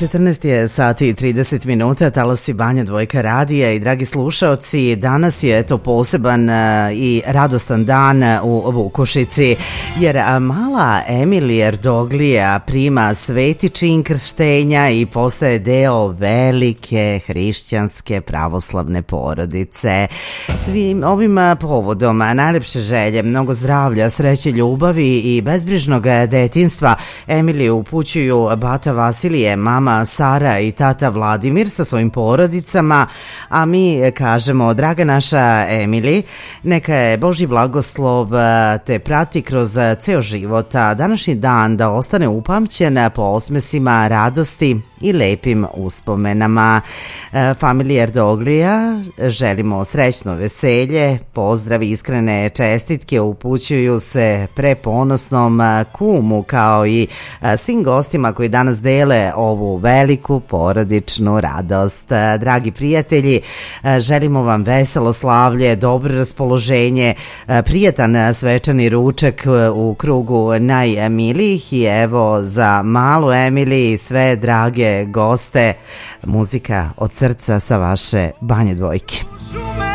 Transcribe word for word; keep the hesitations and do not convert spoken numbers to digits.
četrnaest je sati i trideset minuta, talasi Banja Dvojka radija i dragi slušaoci, danas je to poseban i radostan dan u Vukušici, jer mala Emilija Erdoglija prima sveti čin krštenja i postaje deo velike hrišćanske pravoslavne porodice. Svim ovim povodom najlepše želje, mnogo zdravlja, sreće, ljubavi i bezbrižnog detinjstva Emiliju upućuju bata Vasilije, mama Sara i tata Vladimir sa svojim porodicama, a mi kažemo, draga naša Emili, neka je Božji blagoslov te prati kroz ceo život, a današnji dan da ostane upamćen po osmesima radosti i lepim uspomenama. Familiji Erdoglija želimo srećno veselje, pozdrav i iskrene čestitke upućuju se preponosnom kumu kao i svim gostima koji danas dele ovu veliku porodičnu radost. Dragi prijatelji, želimo vam veselo slavlje, dobro raspoloženje, prijatan svečani ručak u krugu najmilijih i evo za malu Emili sve drage goste, muzika od srca sa vaše Banje Dvojke.